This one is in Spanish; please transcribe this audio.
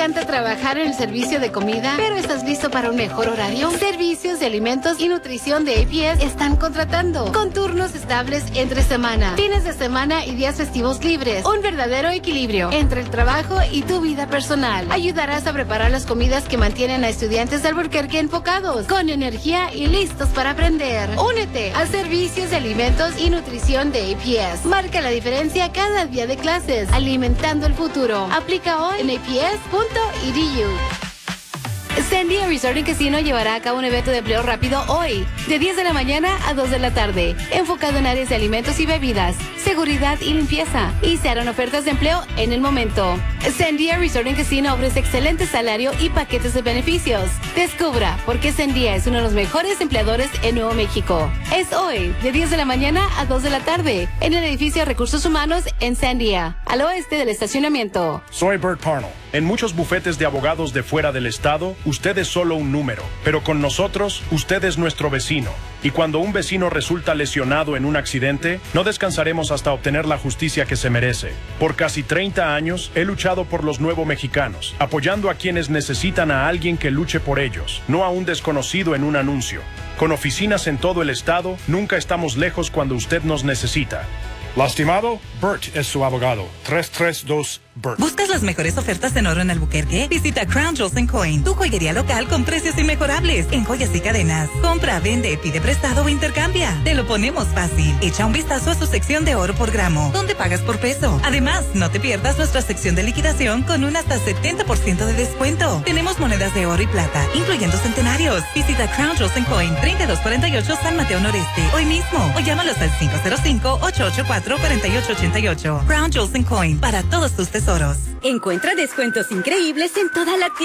encanta trabajar en el servicio de comida, pero estás listo para un mejor horario? Servicios de Alimentos y Nutrición de APS están contratando con turnos estables entre semana, fines de semana y días festivos libres. Un verdadero equilibrio entre el trabajo y tu vida personal. Ayudarás a preparar las comidas que mantienen a estudiantes de Albuquerque enfocados, con energía y listos para aprender. Únete a Servicios de Alimentos y Nutrición de APS. Marca la diferencia cada día de clases, alimentando el futuro. Aplica hoy en aps.edu. Sandia Resort and Casino llevará a cabo un evento de empleo rápido hoy, de 10 de la mañana a 2 de la tarde, enfocado en áreas de alimentos y bebidas, seguridad y limpieza, y se harán ofertas de empleo en el momento. Sandia Resort and Casino ofrece excelente salario y paquetes de beneficios. Descubra por qué Sandia es uno de los mejores empleadores en Nuevo México. Es hoy, de 10 de la mañana a 2 de la tarde, en el edificio de Recursos Humanos en Sandia, al oeste del estacionamiento. Soy Bert Parnell. En muchos bufetes de abogados de fuera del estado, usted es solo un número, pero con nosotros, usted es nuestro vecino. Y cuando un vecino resulta lesionado en un accidente, no descansaremos hasta obtener la justicia que se merece. Por casi 30 años, he luchado por los nuevos mexicanos, apoyando a quienes necesitan a alguien que luche por ellos, no a un desconocido en un anuncio. Con oficinas en todo el estado, nunca estamos lejos cuando usted nos necesita. Lastimado, Bert es su abogado. 332 Bert. ¿Buscas las mejores ofertas en oro en Albuquerque? Visita Crown Jewels & Coin, tu joyería local con precios inmejorables en joyas y cadenas. Compra, vende, pide prestado o intercambia. Te lo ponemos fácil. Echa un vistazo a su sección de oro por gramo, donde pagas por peso. Además, no te pierdas nuestra sección de liquidación con un hasta 70% de descuento. Tenemos monedas de oro y plata, incluyendo centenarios. Visita Crown Jewels & Coin, 3248 San Mateo Noreste, hoy mismo, o llámalos al 505-884-4888. Crown Jewels & Coin, para todos tus tesoros. Encuentra descuentos increíbles en toda la tienda.